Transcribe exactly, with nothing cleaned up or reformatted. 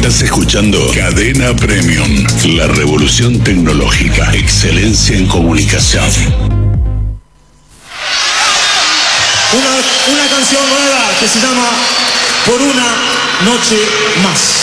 Estás escuchando Cadena Premium, la revolución tecnológica, excelencia en comunicación. Una, una canción nueva que se llama Por una noche más.